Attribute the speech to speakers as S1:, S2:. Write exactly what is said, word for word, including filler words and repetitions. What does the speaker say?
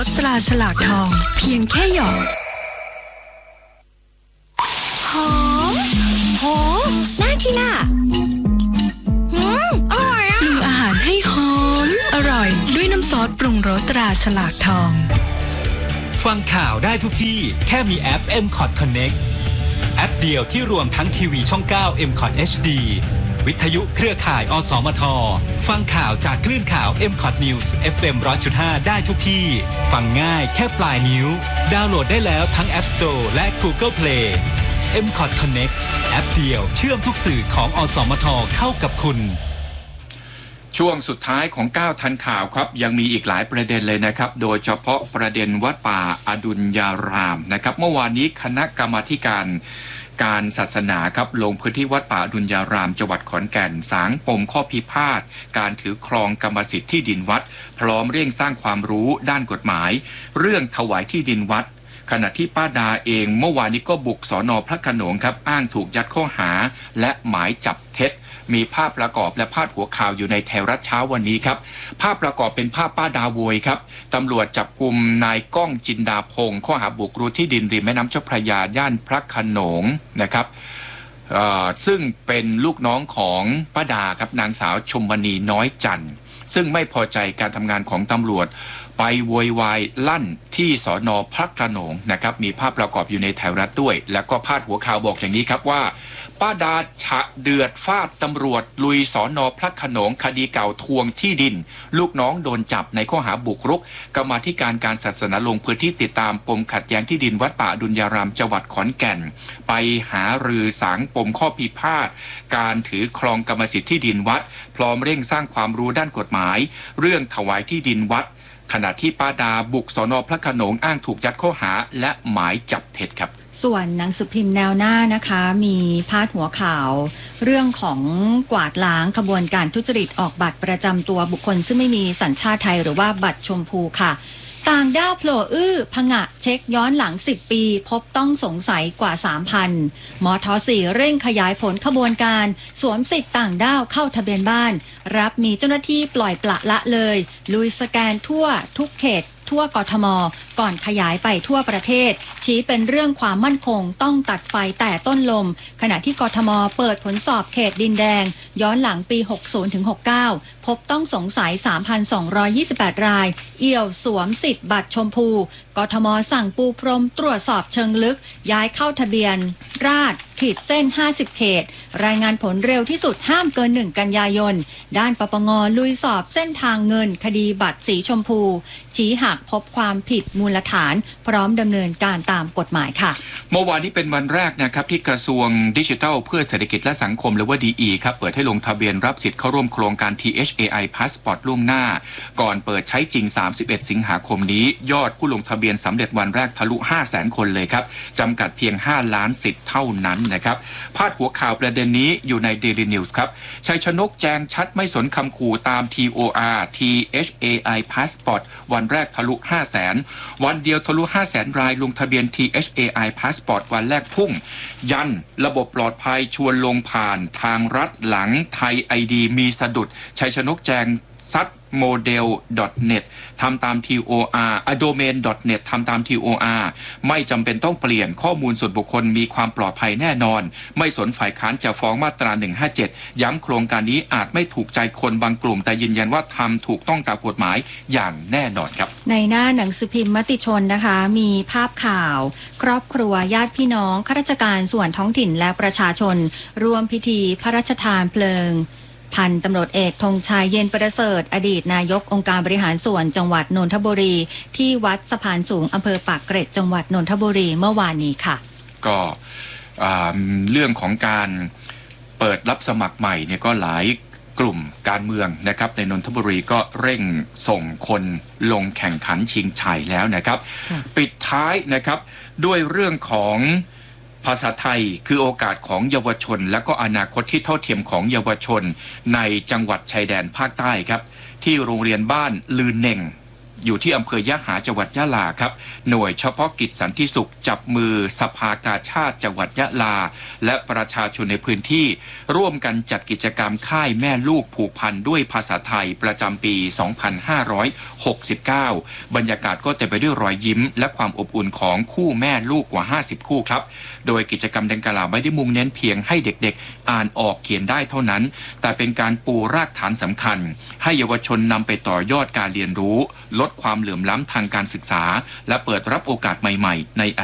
S1: ตราฉลากทองเพียงแค่หยอดหอมหอมน่ากินอ่ะอืมอร่อยอ่ะปรุงอาหารให้หอมอร่อยด้วยน้ำซอสปรุงรสตราฉลากทอง
S2: ฟังข่าวได้ทุกที่แค่มีแอป เอ็ม คอท Connect แอปเดียวที่รวมทั้งทีวีช่องเก้า เอ็ม คอท เอช ดี วิทยุเครือข่าย อสมท ฟังข่าวจากคลื่นข่าว เอ็ม คอท News เอฟ เอ็ม หนึ่งร้อยจุดห้า ได้ทุกที่ฟังง่ายแค่ปลายนิ้วดาวน์โหลดได้แล้วทั้ง App Store และ Google Play เอ็ม คอท Connect แอปเดียวเชื่อมทุกสื่อของอสมทเข้ากับคุณ
S3: ช่วงสุดท้ายของก้าวทันข่าวครับยังมีอีกหลายประเด็นเลยนะครับโดยเฉพาะประเด็นวัดป่าอดุลยารามนะครับเมื่อวานนี้คณะกรรมาธิการการศาสนาครับลงพื้นที่วัดป่าอดุลยารามจังหวัดขอนแก่นสางปมข้อพิพาทการถือครองกรรมสิทธิ์ที่ดินวัดพร้อมเร่งสร้างความรู้ด้านกฎหมายเรื่องถวายที่ดินวัดขณะที่ป้าดาเองเมื่อวานนี้ก็บุกสน.พระโขนงครับอ้างถูกยัดข้อหาและหมายจับเท็จมีภาพประกอบและพาดหัวข่าวอยู่ในไทยรัฐเช้าวันนี้ครับภาพประกอบเป็นภาพป้าดาโวยครับตำรวจจับกุมนายก้องจินดาพงศ์ข้อหาบุกรุกที่ดินริมแม่น้ำเจ้าพระยาย่านพระโขนงนะครับซึ่งเป็นลูกน้องของป้าดาครับนางสาวชมวณีน้อยจันทร์ซึ่งไม่พอใจการทำงานของตำรวจไปโวยวายลั่นที่สน.พระโขนงนะครับมีภาพประกอบอยู่ในไทยรัฐด้วยแล้วก็พาดหัวข่าวบอกอย่างนี้ครับว่าป้าดาฉะเดือดฟาดตำรวจลุยสน.พระโขนงคดีเก่าทวงที่ดินลูกน้องโดนจับในข้อหาบุกรุกกรรมาธิการการศาสนาลงพื้นที่ติดตามปมขัดแย้งที่ดินวัดป่าอดุลยารามจังหวัดขอนแก่นไปหารือสางปมข้อพิพาทการถือครองกรรมสิทธิ์ที่ดินวัดพร้อมเร่งสร้างความรู้ด้านกฎหมายเรื่องถวายที่ดินวัดขณะที่ป้าดาบุกสน.พระโขนงอ้างถูกยัดข้อหาและหมายจับเท็จครับ
S4: ส่วนหนังสือพิมพ์แนวหน้านะคะมีพาดหัวข่าวเรื่องของกวาดล้างขบวนการทุจริตออกบัตรประจำตัวบุคคลซึ่งไม่มีสัญชาติไทยหรือว่าบัตรชมพูค่ะต่างด้าวโผล่อื้อผงะเช็คย้อนหลังสิบปีพบต้องสงสัยกว่า สามพัน มท.สี่ เร่งขยายผลขบวนการสวมสิทธิ์ต่างด้าวเข้าทะเบียนบ้านรับมีเจ้าหน้าที่ปล่อยปละละเลยลุยสแกนทั่วทุกเขตทั่วกทม.ก่อนขยายไปทั่วประเทศชี้เป็นเรื่องความมั่นคงต้องตัดไฟแต่ต้นลมขณะที่กทม.เปิดผลสอบเขตดินแดงย้อนหลังปี หกสิบถึงหกสิบเก้า พบต้องสงสัย สามพันสองร้อยยี่สิบแปด รายเอี่ยวสวมสิทธิ์บัตรชมพูกทม.สั่งปูพรมตรวจสอบเชิงลึกย้ายเข้าทะเบียนราษฎร์ขีดเส้นห้าสิบเขตรายงานผลเร็วที่สุดห้ามเกินหนึ่งกันยายนด้านปปง.ลุยสอบเส้นทางเงินคดีบัตรสีชมพูชี้หากพบความผิดมูลฐานพร้อมดำเนินการตามกฎหมายค่ะ
S3: เมื่อวานนี้เป็นวันแรกนะครับที่กระทรวงดิจิทัลเพื่อเศรษฐกิจและสังคมหรือว่า ดี อี ครับเปิดให้ลงทะเบียนรับสิทธิ์เข้าร่วมโครงการ ที เอช เอ ไอ Passport ล่วงหน้าก่อนเปิดใช้จริงสามสิบเอ็ดสิงหาคมนี้ยอดผู้ลงทะเบียนสำเร็จวันแรกทะลุ ห้าแสน คนเลยครับจำกัดเพียงห้าล้านสิทธิ์เท่านั้นนะครับพาดหัวข่าวประเด็นนี้อยู่ใน Daily News ครับชัยชนกแจงชัดไม่สนคำขู่ตาม ที โอ อาร์ ที เอช เอ ไอ Passport วันแรกทะลุ ห้าแสน วันเดียวทะลุ ห้าแสน รายลงทะเบียน ที เอช เอ ไอ Passport วันแรกพุ่งยันระบบปลอดภัยชวนลงผ่านทางรัฐหลังไทย ไอ ดี มีสะดุดชัยชนกแจงซัดโมเดล .net ทำตาม ที โอ อาร์ domain .net ทำตาม ที โอ อาร์ ไม่จำเป็นต้องเปลี่ยนข้อมูลส่วนบุคคลมีความปลอดภัยแน่นอนไม่สนฝ่ายค้านจะฟ้องมาตราหนึ่งห้าเจ็ดย้ำโครงการนี้อาจไม่ถูกใจคนบางกลุ่มแต่ยืนยันว่าทำถูกต้องตามกฎหมายอย่างแน่นอนครับ
S4: ในหน้าหนังสือพิมพ์มติชนนะคะมีภาพข่าวครอบครัวญาติพี่น้องข้าราชการส่วนท้องถิ่นและประชาชนร่วมพิธีพระราชทานเพลิงพันตำรวจเอกธงชัยเย็นประเสริฐอดีตนายกองค์การบริหารส่วนจังหวัดนนทบุรีที่วัดสะพานสูงอำเภอปากเกร็ดจังหวัดนนทบุรีเมื่อวานนี้ค่ะ
S3: ก็เรื่องของการเปิดรับสมัครใหม่เนี่ยก็หลายกลุ่มการเมืองนะครับในนนทบุรีก็เร่งส่งคนลงแข่งขันชิงชัยแล้วนะครับปิดท้ายนะครับด้วยเรื่องของภาษาไทยคือโอกาสของเยาวชนและก็อนาคตที่เท่าเทียมของเยาวชนในจังหวัดชายแดนภาคใต้ครับที่โรงเรียนบ้านลือเน่งอยู่ที่อำเภอยะหาจังหวัดยะลาครับหน่วยเฉพาะกิจสันติสุขจับมือสภากาชาดจังหวัดยะลาและประชาชนในพื้นที่ร่วมกันจัดกิจกรรมค่ายแม่ลูกผูกพันด้วยภาษาไทยประจำปี สองพันห้าร้อยหกสิบเก้า บรรยากาศก็เต็มไปด้วยรอยยิ้มและความอบอุ่นของคู่แม่ลูกกว่าห้าสิบคู่ครับโดยกิจกรรมดังกล่าวไม่ได้มุ่งเน้นเพียงให้เด็กๆอ่านออกเขียนได้เท่านั้นแต่เป็นการปูรากฐานสำคัญให้เยาวชนนำไปต่อยอดการเรียนรู้ลดความเหลื่อมล้ำทางการศึกษาและเปิดรับโอกาสใหม่ๆใน